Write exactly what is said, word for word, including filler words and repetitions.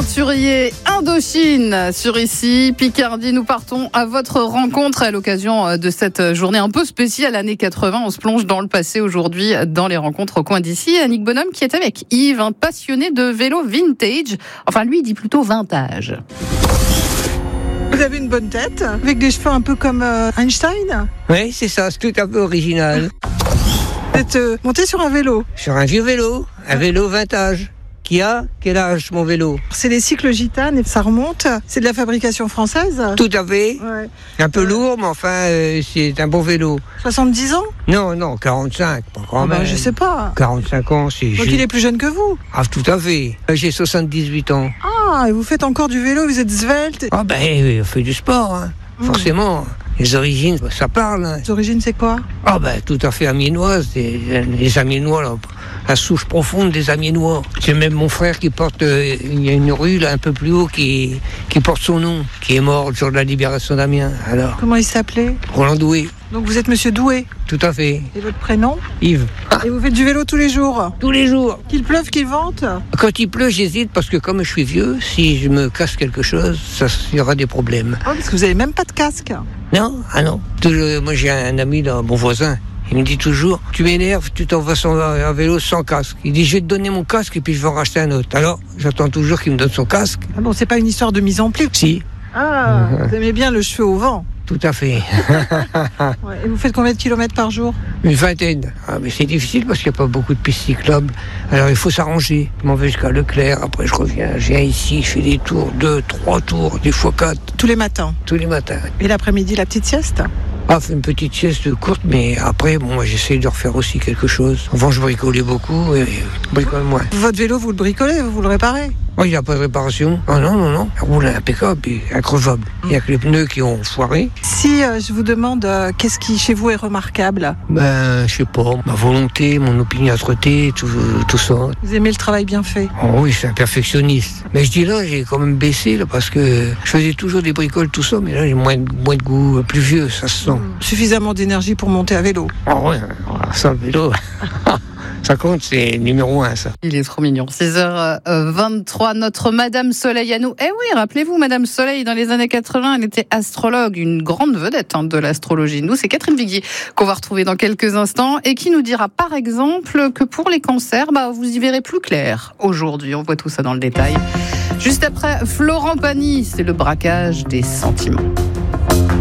aventuriers Indochine sur Ici Picardie. Nous partons à votre rencontre à l'occasion de cette journée un peu spéciale année quatre-vingts. On se plonge dans le passé aujourd'hui dans les rencontres au coin d'Ici. Annick Bonhomme qui est avec Yves, un passionné de vélo vintage. Enfin, lui, il dit plutôt vintage. Vous avez une bonne tête, avec des cheveux un peu comme euh, Einstein. Oui, c'est ça, c'est tout un peu original. Vous êtes euh, monté sur un vélo. Sur un vieux vélo, un vélo vintage. Qui a quel âge mon vélo? C'est les cycles gitanes et ça remonte. C'est de la fabrication française. Tout à fait. Ouais. Un peu Euh, lourd, mais enfin, euh, c'est un bon vélo. soixante-dix ans. Non, non, quarante-cinq, pas quand Ah bah, même. je sais pas. quarante-cinq ans, c'est Donc juste. il est plus jeune que vous. Ah, tout à fait. Euh, J'ai soixante-dix-huit ans. Ah, et vous faites encore du vélo, vous êtes svelte. Ah ben, oui, on fait du sport, hein. Mmh. Forcément. Les origines, ça parle. Hein. Les origines, c'est quoi? Ah ben, tout à fait amiénoise, des, les Amiénois, là, la souche profonde des Amiénois. C'est même mon frère qui porte, euh, il y a une rue là un peu plus haut qui, qui porte son nom, qui est mort le jour de la libération d'Amiens. Alors, Comment il s'appelait? Roland Doué, Donc vous êtes Monsieur Doué. tout à fait. Et votre prénom? Yves. Ah, Et vous faites du vélo tous les jours? tous les jours. Qu'il pleuve, qu'il vente? Quand il pleut, j'hésite parce que comme je suis vieux, si je me casse quelque chose, ça, il y aura des problèmes. Ah, parce que vous avez même pas de casque. Non, ah non. Toujours, moi j'ai un ami, là, mon voisin. Il me dit toujours, tu m'énerves, tu t'en vas sur un vélo sans casque. Il dit, je vais te donner mon casque et puis je vais en racheter un autre. Alors, j'attends toujours qu'il me donne son casque. Ah bon, c'est pas une histoire de mise en pli. Si, Ah, vous aimez bien le cheveu au vent. tout à fait. Ouais. Et vous faites combien de kilomètres par jour? Une vingtaine. Ah, mais c'est difficile parce qu'il n'y a pas beaucoup de pistes cyclables. Alors, il faut s'arranger. Je m'en vais jusqu'à Leclerc, après je reviens. Je viens ici, je fais des tours, deux, trois tours, des fois quatre, Tous les matins. tous les matins. Et l'après-midi, la petite sieste? Ah, fait une petite sieste courte, mais après, bon, moi, j'essaye de refaire aussi quelque chose. Avant, je bricolais beaucoup et je bricole moins. Votre vélo, vous le bricolez, vous le réparez? Oh, il n'y a pas de réparation. Ah non, non, non. Il roule impeccable et increvable. Il n'y a que les pneus qui ont foiré. Si euh, je vous demande euh, qu'est-ce qui chez vous est remarquable, Ben, je sais pas, ma volonté, mon opiniâtreté, tout, tout ça. vous aimez le travail bien fait. Oh oui, je suis un perfectionniste. Mais je dis là, j'ai quand même baissé là, parce que je faisais toujours des bricoles, tout ça, mais là, j'ai moins, de- moins de goût, plus vieux, ça se sent. Suffisamment d'énergie pour monter à vélo. Oh ouais, ça, le vélo, ça compte, c'est numéro un, ça. Il est trop mignon. six heures vingt-trois, notre Madame Soleil à nous. Eh oui, rappelez-vous, Madame Soleil, dans les années quatre-vingts, elle était astrologue, une grande vedette hein, de l'astrologie. Nous, c'est Catherine Viguier qu'on va retrouver dans quelques instants et qui nous dira, par exemple, que pour les cancers, bah, vous y verrez plus clair aujourd'hui. On voit tout ça dans le détail. Juste après, Florent Pagny, c'est le braquage des sentiments.